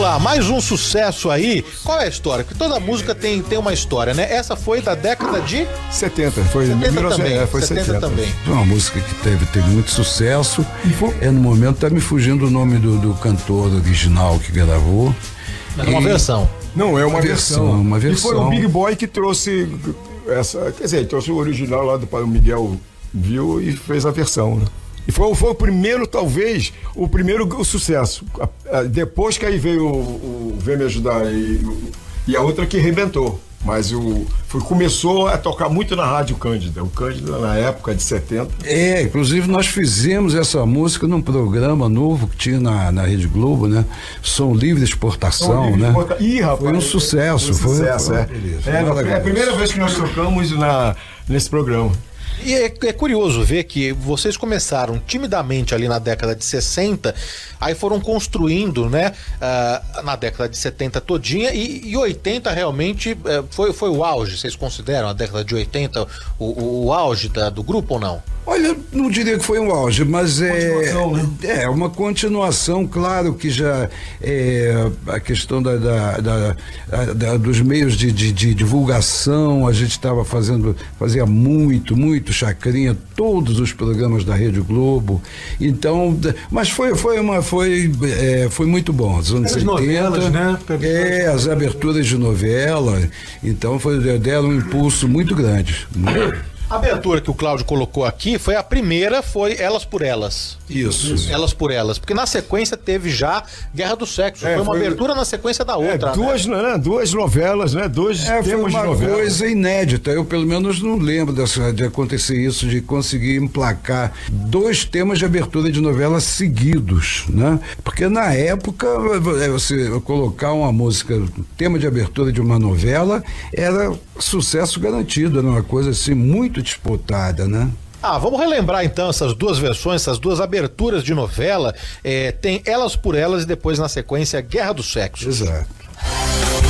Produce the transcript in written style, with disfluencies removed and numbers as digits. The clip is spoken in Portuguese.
lá, mais um sucesso aí. Qual é a história? Porque toda música tem uma história, né? Essa foi da década de 70, foi 70 também. Foi 70 também. Foi uma música que teve muito sucesso. No momento tá me fugindo o nome do cantor original que gravou. É uma versão. Não, é uma versão. versão. E foi o Big Boy que trouxe essa, quer dizer, trouxe o original lá do Padre Miguel, viu e fez a versão, né? E foi o primeiro, talvez, o primeiro sucesso. Depois que aí veio o Vem Me Ajudar e a outra que arrebentou. Mas começou a tocar muito na Rádio Cândida. O Cândida, na época de 70. Inclusive nós fizemos essa música num programa novo que tinha na Rede Globo, né? Som Livre Exportação, né? Ih, rapaz, foi um sucesso. Foi a primeira vez que nós tocamos nesse programa. E é curioso ver que vocês começaram timidamente ali na década de 60, aí foram construindo, né, na década de 70 todinha, e 80 realmente foi o auge. Vocês consideram a década de 80 o auge do grupo ou não? Olha, não diria que foi um auge, mas né? Uma continuação, claro que já a questão dos meios de divulgação, a gente fazia muito Chacrinha, todos os programas da Rede Globo, então, mas foi muito bom, os anos 70, novelas, né? As aberturas de novela, então deram um impulso muito grande. A abertura que o Cláudio colocou aqui foi a primeira, foi Elas por Elas. Isso. Elas por Elas, porque na sequência teve já Guerra do Sexo, foi uma abertura na sequência da outra. Duas novelas, né? Dois temas foi uma de novela. Coisa inédita, eu pelo menos não lembro de acontecer isso, de conseguir emplacar 2 temas de abertura de novela seguidos, né? Porque na época, você colocar uma música, tema de abertura de uma novela, era sucesso garantido, era uma coisa assim muito disputada, né? Vamos relembrar então essas duas versões, essas duas aberturas de novela. Tem Elas por Elas e depois na sequência Guerra do Sexo. Exato.